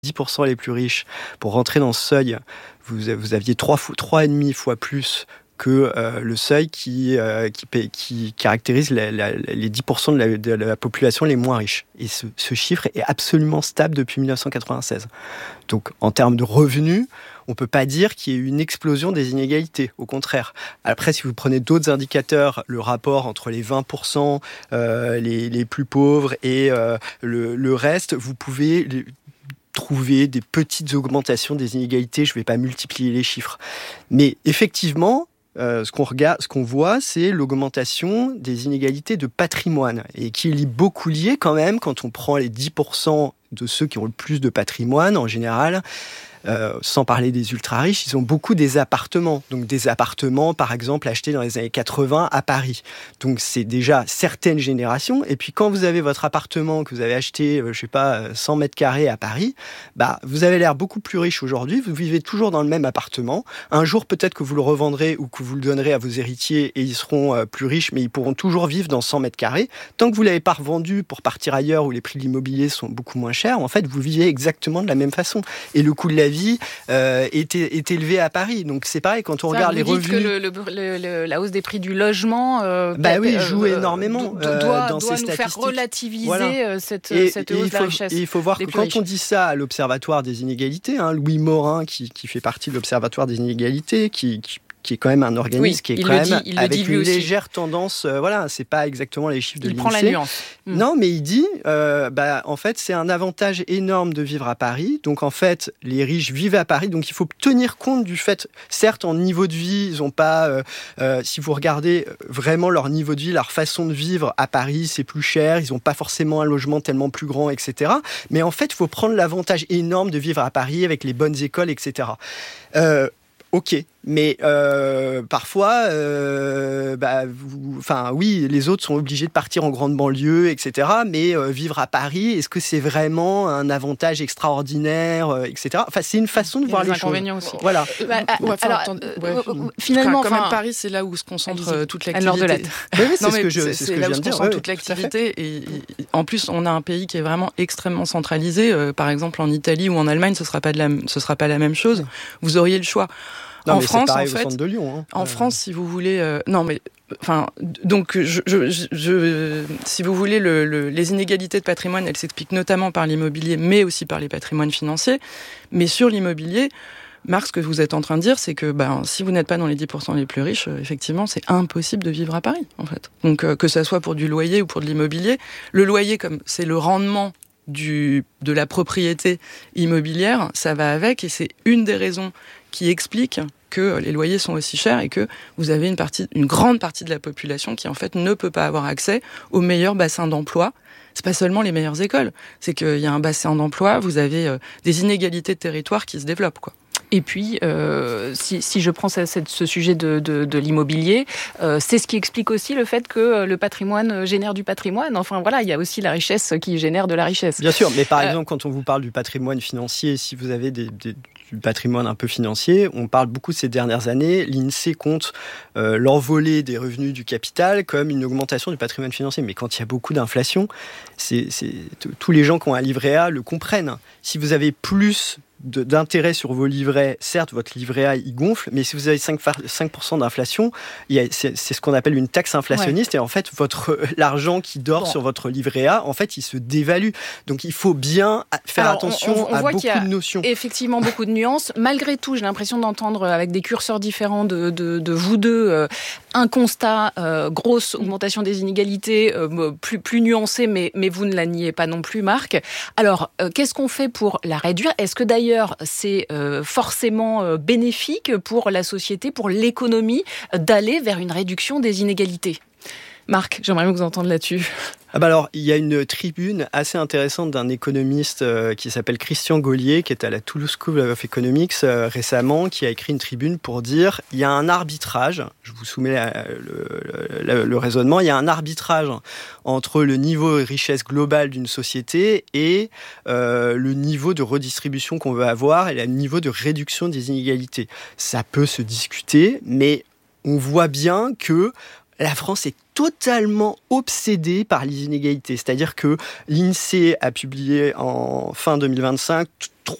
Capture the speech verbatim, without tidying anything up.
dix pour cent les plus riches, pour rentrer dans ce seuil, vous, vous aviez trois fois, virgule cinq fois plus que euh, le seuil qui, euh, qui, qui caractérise la, la, les dix pour cent de la, de la population les moins riches. Et ce, ce chiffre est absolument stable depuis dix-neuf cent quatre-vingt-seize. Donc, en termes de revenus, on ne peut pas dire qu'il y ait eu une explosion des inégalités. Au contraire. Après, si vous prenez d'autres indicateurs, le rapport entre les vingt pour cent euh, les, les plus pauvres et euh, le, le reste, vous pouvez... Les, trouver des petites augmentations des inégalités. Je ne vais pas multiplier les chiffres. Mais effectivement, euh, ce qu'on regarde, ce qu'on voit, c'est l'augmentation des inégalités de patrimoine et qui est beaucoup liée quand même, quand on prend les dix pour cent de ceux qui ont le plus de patrimoine, en général, Euh, sans parler des ultra-riches, ils ont beaucoup des appartements. Donc des appartements, par exemple, achetés dans les années quatre-vingts à Paris. Donc c'est déjà certaines générations. Et puis quand vous avez votre appartement que vous avez acheté, euh, je sais pas, cent mètres carrés à Paris, bah, vous avez l'air beaucoup plus riche aujourd'hui. Vous vivez toujours dans le même appartement. Un jour, peut-être que vous le revendrez ou que vous le donnerez à vos héritiers et ils seront euh, plus riches, mais ils pourront toujours vivre dans cent mètres carrés. Tant que vous l'avez pas revendu pour partir ailleurs où les prix de l'immobilier sont beaucoup moins chers, en fait, vous vivez exactement de la même façon. Et le coût de la vie euh, est, est élevé à Paris. Donc c'est pareil quand on Ça, regarde vous les dites revenus. que le, le, le, la hausse des prix du logement, euh, bah oui, euh, joue euh, énormément doit, euh, dans doit ces nous faire statistiques. relativiser Voilà. cette, et, cette et hausse il de la faut, richesse. Il faut voir que quand riches. on dit ça à l'Observatoire des inégalités, hein, Louis Morin, qui, qui fait partie de l'Observatoire des inégalités, qui, qui qui est quand même un organisme oui, qui est quand même dit, avec une aussi. légère tendance, euh, voilà, c'est pas exactement les chiffres de il l'I N S E E. Il prend la nuance. Mmh. Non, mais il dit, euh, bah, en fait, c'est un avantage énorme de vivre à Paris. Donc, en fait, les riches vivent à Paris. Donc, il faut tenir compte du fait, certes, en niveau de vie, ils ont pas, euh, euh, si vous regardez vraiment leur niveau de vie, leur façon de vivre à Paris, c'est plus cher. Ils n'ont pas forcément un logement tellement plus grand, et cetera. Mais en fait, il faut prendre l'avantage énorme de vivre à Paris avec les bonnes écoles, et cetera. Euh, Ok, mais euh, parfois, euh, bah, enfin oui, les autres sont obligés de partir en grande banlieue, et cetera. Mais euh, vivre à Paris, est-ce que c'est vraiment un avantage extraordinaire, euh, et cetera. Enfin, c'est une façon de voir les choses. Aussi. Voilà. Bah, ouais, alors, attends, euh, ouais. euh, finalement, quand même, enfin, Paris, c'est là où se concentre euh, toute l'activité. À l'heure de l'aide. Oui, oui, c'est non, ce mais que je, c'est, c'est ce c'est que là je où viens se de dire. concentre Oui, toute l'activité. Et, et en plus, on a un pays qui est vraiment extrêmement centralisé. Euh, par exemple, en Italie ou en Allemagne, ce sera pas de la, ce sera pas la même chose. Vous auriez le choix. Non, en mais France, c'est pareil en fait, au centre de Lyon. Hein. En euh... France, si vous voulez, euh, non mais, enfin, donc, je, je, je, si vous voulez, le, le, les inégalités de patrimoine, elles s'expliquent notamment par l'immobilier, mais aussi par les patrimoines financiers. Mais sur l'immobilier, Marc, ce que vous êtes en train de dire, c'est que, ben, si vous n'êtes pas dans les dix pour cent les plus riches, euh, effectivement, c'est impossible de vivre à Paris, en fait. Donc, euh, que ça soit pour du loyer ou pour de l'immobilier, le loyer, comme c'est le rendement du, de la propriété immobilière, ça va avec, et c'est une des raisons qui explique que les loyers sont aussi chers et que vous avez une partie, une grande partie de la population qui en fait ne peut pas avoir accès aux meilleurs bassins d'emploi. C'est pas seulement les meilleures écoles, c'est qu'il y a un bassin d'emploi, vous avez euh, des inégalités de territoire qui se développent, quoi. Et puis, euh, si, si je prends ce, ce sujet de, de, de l'immobilier, euh, c'est ce qui explique aussi le fait que le patrimoine génère du patrimoine. Enfin voilà, il y a aussi la richesse qui génère de la richesse. Bien sûr, mais par euh, exemple, quand on vous parle du patrimoine financier, si vous avez des, des, du patrimoine un peu financier, on parle beaucoup ces dernières années, l'I N S E E compte euh, l'envolée des revenus du capital comme une augmentation du patrimoine financier. Mais quand il y a beaucoup d'inflation, c'est, c'est, tous les gens qui ont un livret A le comprennent. Si vous avez plus De, d'intérêt sur vos livrets, certes, votre livret A, il gonfle, mais si vous avez cinq pour cent d'inflation, il y a, c'est, c'est ce qu'on appelle une taxe inflationniste, ouais. Et en fait, votre, l'argent qui dort bon. sur votre livret A, en fait, il se dévalue. Donc, il faut bien faire Alors, attention on, on, on à voit beaucoup qu'il y a de notions. Effectivement, beaucoup de nuances. Malgré tout, j'ai l'impression d'entendre, avec des curseurs différents de, de, de vous deux, euh, un constat, euh, grosse augmentation des inégalités, euh, plus, plus nuancée, mais, mais vous ne la niez pas non plus, Marc. Alors, euh, qu'est-ce qu'on fait pour la réduire ? Est-ce que d'ailleurs, c'est euh, forcément euh, bénéfique pour la société, pour l'économie, euh, d'aller vers une réduction des inégalités ? Marc, j'aimerais bien vous entendre là-dessus. Ah bah alors, il y a une tribune assez intéressante d'un économiste euh, qui s'appelle Christian Gaulier, qui est à la Toulouse School of Economics euh, récemment, qui a écrit une tribune pour dire il y a un arbitrage, je vous soumets la, le, le, le raisonnement, il y a un arbitrage entre le niveau de richesse globale d'une société et euh, le niveau de redistribution qu'on veut avoir et le niveau de réduction des inégalités. Ça peut se discuter, mais on voit bien que la France est totalement obsédée par les inégalités. C'est-à-dire que l'INSEE a publié en fin deux mille vingt-cinq